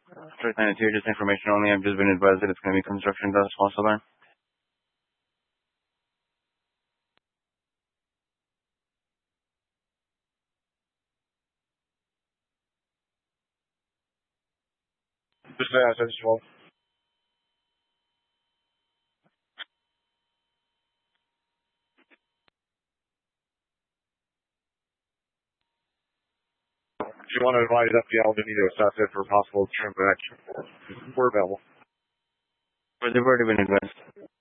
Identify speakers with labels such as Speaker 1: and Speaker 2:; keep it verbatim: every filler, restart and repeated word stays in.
Speaker 1: Straight ninety-two, just information only. I've just been advised that it's going to be construction dust also there.
Speaker 2: Just uh, since twelve. If you want to advise F P L, we need to assess it for possible transaction. We're available.
Speaker 1: But they've already been advised.